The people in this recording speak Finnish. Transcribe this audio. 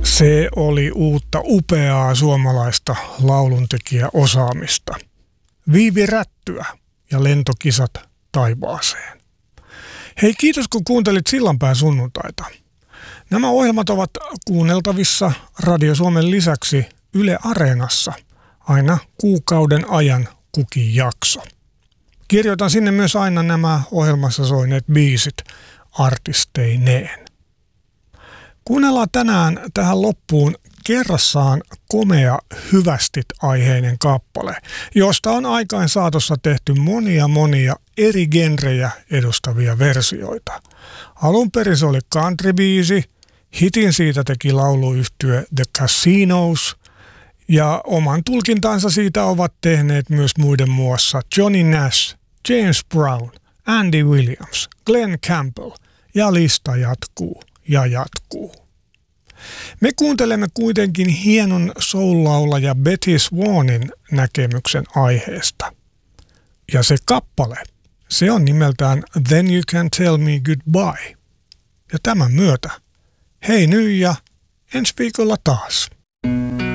Se oli uutta upeaa suomalaista lauluntekijäosaamista. Viivi Rättyä ja lentokisat taivaaseen. Hei, kiitos kun kuuntelit Sillanpään sunnuntaita. Nämä ohjelmat ovat kuunneltavissa Radio Suomen lisäksi Yle Areenassa aina kuukauden ajan kukin jakso. Kirjoitan sinne myös aina nämä ohjelmassa soineet biisit artisteineen. Kuunnellaan tänään tähän loppuun kerrassaan komea hyvästit-aiheinen kappale, josta on aikain saatossa tehty monia eri genrejä edustavia versioita. Alun perin se oli country-biisi, hitin siitä teki lauluyhtye The Casinos, ja oman tulkintansa siitä ovat tehneet myös muiden muassa Johnny Nash, James Brown, Andy Williams, Glenn Campbell, ja lista jatkuu ja jatkuu. Me kuuntelemme kuitenkin hienon soul-laulaja Betty Swanin näkemyksen aiheesta. Ja se kappale, se on nimeltään Then You Can Tell Me Goodbye. Ja tämän myötä, hei nyt ja ensi viikolla taas.